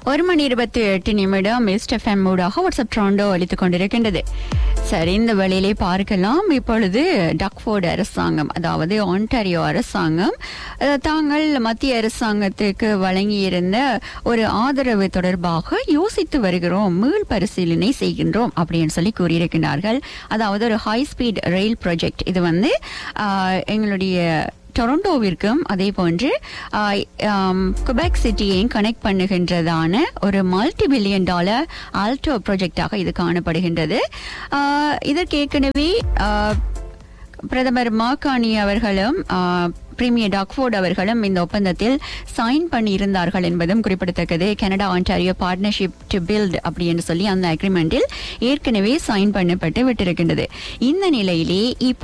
1:28 mist FM ஊடாக WhatsApp ட்ரோண்டோ அளித்துக் கொண்டிருக்கின்றது. சரி, இந்த வழியிலே பார்க்கலாம். இப்பொழுது டக்ஃபோர்டு அரசாங்கம், அதாவது ஆன்டாரியோ அரசாங்கம், தாங்கள் மத்திய அரசாங்கத்துக்கு வழங்கியிருந்த ஒரு ஆதரவு தொடர்பாக யோசித்து வருகிறோம், மீள் பரிசீலனை செய்கின்றோம் அப்படின்னு சொல்லி கூறியிருக்கிறார்கள். அதாவது ஒரு ஹை ஸ்பீட் ரயில் ப்ராஜெக்ட். இது எங்களுடைய டொரண்டோவிற்கும் அதே போன்று குபெக் சிட்டியையும் கனெக்ட் பண்ணுகின்றதான ஒரு $multi-billion ஆல்டோ ப்ராஜெக்டாக இது காணப்படுகின்றது. இதற்கு ஏற்கனவே பிரதமர் மாகாணி அவர்களும் பிரீமியர் டாக்ஃபோர்ட் அவர்களும் இந்த ஒப்பந்தத்தில் சைன் பண்ணி இருந்தார்கள் என்பதும் குறிப்பிடத்தக்கது. Canada Ontario partnership to build அப்படின்னு சொல்லி அந்த அக்ரிமெண்டில் ஏற்கனவே சைன் பண்ணப்பட்டு விட்டிருக்கின்றது. இந்த நிலையிலே இப்போ